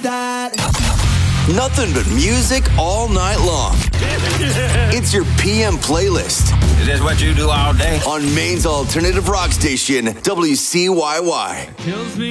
that. Nothing but music all night long. It's your PM playlist. Is this what you do all day? On Maine's alternative rock station, WCYY. Kills me